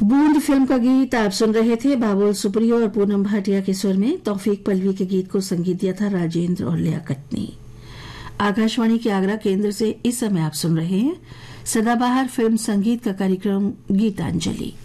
बूंद फिल्म का गीत आप सुन रहे थे। बाबुल सुप्रियो और पूनम भाटिया के स्वर में तौफीक पलवी के गीत को संगीत दिया था राजेंद्र और लियाकत ने। आकाशवाणी के आगरा केंद्र से इस समय आप सुन रहे हैं सदाबहार फिल्म संगीत का कार्यक्रम गीतांजलि।